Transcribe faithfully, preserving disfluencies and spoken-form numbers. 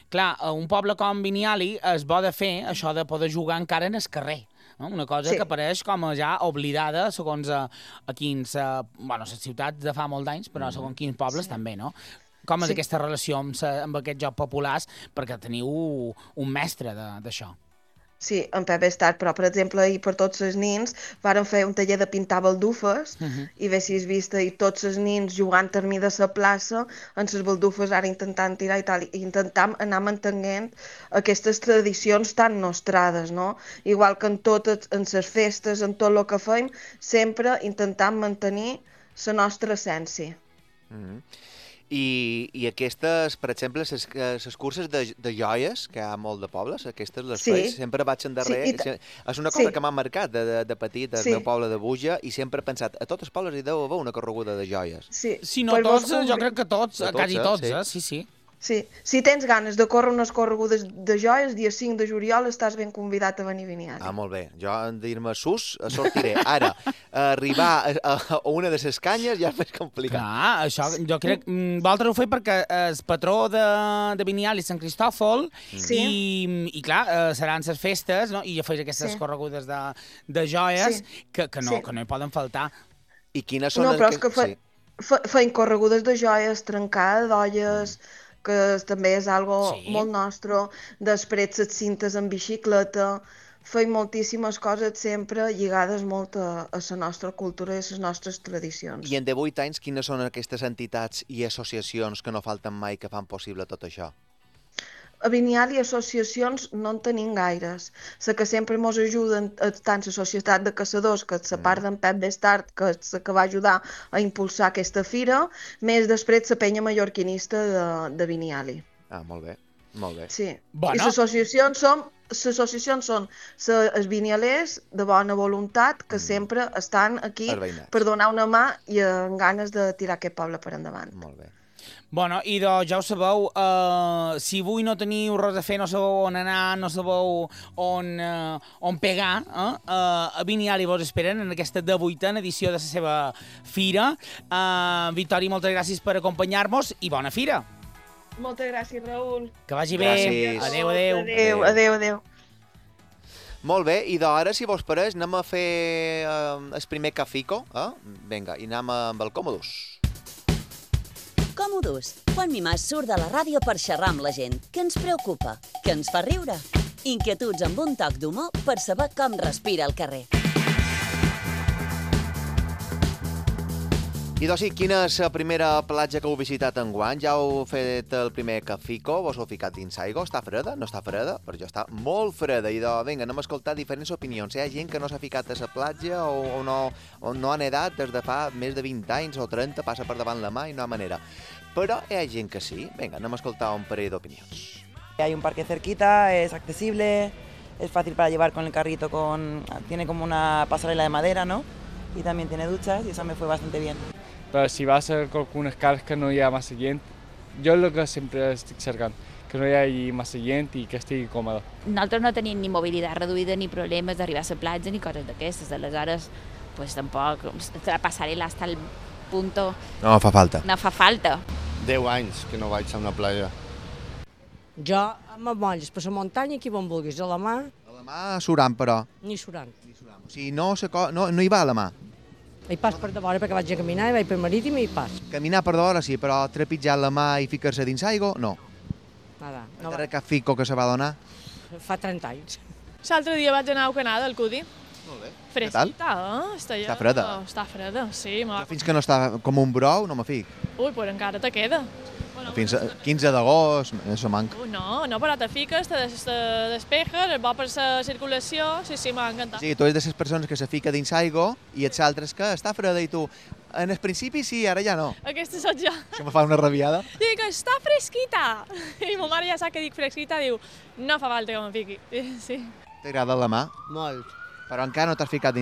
clar, a un poble com Vinyali es bo de fer això de poder jugar encara en el carrer. No? Una cosa sí. que apareix com a ja oblidada segons a, a quins... A, bueno, les ciutats de fa molts anys, però mm. segons quins pobles sí. també, no? Com és sí. aquesta relació amb, sa, amb aquests jocs populars, perquè teniu un mestre d'això. Sí, en Pep Estart, però per exemple ahir per tots els nins varen fer un taller de pintar baldufes uh -huh. i bé si has vist ahir tots els nins jugant a mi de la plaça en les baldufes ara intentant tirar i tal, i intentam anar mantenint aquestes tradicions tan nostrades, no? Igual que en totes, en les festes, en tot el que fem, sempre intentam mantenir la nostra essència. Uh -huh. I, i aquestes, per exemple, les curses de, de joies, que hi ha molt de pobles, aquestes les sí. feis, sempre vaig endarrere, sí, és una cosa sí. que m'ha marcat de, de, de petit, del sí. meu poble de Buja, i sempre he pensat, a tots els pobles hi deu haver una correguda de joies. Sí, si no tots, jo crec que tots, tots quasi tots, eh? Sí, sí. Sí, si tens ganes de córrer unes corregudes de joies, dia cinc de juliol estàs ben convidat a venir a Vinyali. Ah, molt bé. Jo, en dir-me sus, sortiré. Ara, arribar a, a una de les canyes ja és més complicat. Clar, això jo crec... Vosaltres ho feu perquè és patró de, de Vinyali, Sant Cristòfol, sí. i, i clar, seran les festes, no? I ja feis aquestes sí. corregudes de, de joies sí. que, que, no, sí. que no hi poden faltar. I quines són... No, però és que, que fe, sí. fe, feien corregudes de joies, trencada d'olles... Mm. que també és algo sí. molt nostre, després les cintes en bicicleta, feim moltíssimes coses sempre lligades molt a, a la nostra cultura i a les nostres tradicions. I en divuit anys, quines són aquestes entitats i associacions que no falten mai que fan possible tot això? A Vinyali associacions no en tenim gaires. La que sempre ens ajuden tant la Societat de Caçadors, que és la part d'en Pep Bestart, que és la que va ajudar a impulsar aquesta fira, més després la penya mallorquinista de, de Vinyali. Ah, molt bé, molt bé. Sí, bueno. I les associacions són, les associacions són els vinyalers de bona voluntat que mm. sempre estan aquí per donar una mà i amb ganes de tirar aquest poble per endavant. Molt bé. Bueno, i doncs ja ho sabeu, uh, si avui no teniu res a fer, no sabeu on anar, no sabeu on, uh, on pegar, eh? uh, a Vinyali vos esperen en aquesta divuitena edició de la seva fira. Uh, Victòria, moltes gràcies per acompanyar-nos i bona fira. Moltes gràcies, Raül. Que vagi bé. Gràcies. Adéu, adéu. Adéu, adéu, adéu. Molt bé, i d'ara, si vos pareix, anem a fer uh, el primer cafico, eh? Vinga, i anem amb el Còmodus. Còmodus, quan Mimàs surt de la ràdio per xerrar amb la gent, que ens preocupa, que ens fa riure. Inquietuds amb un toc d'humor per saber com respira el carrer. I doncs sí, quina és la primera platja que heu visitat enguany? Ja heu fet el primer cafico, vos heu ficat dins aigua, està freda? No està freda? Per jo està molt freda. I doncs, vinga, anem a escoltar diferents opinions. Hi ha gent que no s'ha ficat a la platja o, o, no, o no ha nedat des de fa més de vint anys o trenta, passa per davant la mà i no ha manera. Però hi ha gent que sí. Vinga, anem a escoltar un parell d'opinions. Hay un parque cerquita, es accesible, es fácil para llevar con el carrito, con tiene como una pasarela de madera, ¿no? Y también tiene duchas y eso me fue bastante bien. Però si vas a algunes cares que no hi ha massa gent, jo el que sempre estic cercant, que no hi hagi massa gent i que estigui còmode. Nosaltres no tenim ni mobilitat reduïda ni problemes d'arribar a la platja ni coses d'aquestes, aleshores pues, tampoc la passarel·la hasta el punto... No fa falta. No fa falta. Deu anys que no vaig a una platja. Jo amb molles per la muntanya aquí on vulguis, a la mà... A la mà surant, però. Ni surant. Ni surant. O sigui, no, no, no hi va a la mà. Hi pas per davora perquè vaig a caminar i vaig per marítim i hi pas. Caminar per davora sí, però trepitjar la mà i ficar-se dins aigua, no. Nada. No va. Cap fico que se va donar? Fa trenta anys. L'altre dia vaig anar a Ucanada, al Cudi. Molt bé. Fresquita, eh? Està, ja... està freda? Està freda, sí. Jo fins que no està com un brou no me fic. Ui, però encara te queda. Bueno, fins a quinze d'agost, això manca. Uh, no, no, però te fiques, te des, despejes, és bo per la circulació, sí, sí, m'ha encantat. Sí, tu ets de les persones que se fica dins aigua i ets altres que està freda i tu, en el principi sí, ara ja no. Aquesta soc jo. Això me fa una rabiada. Dic, està fresquita! I ma mare ja sap que dic fresquita, diu, no fa falta que me fiqui. Sí. T'agrada la mà? Molt. Però encara no t'has ficat dins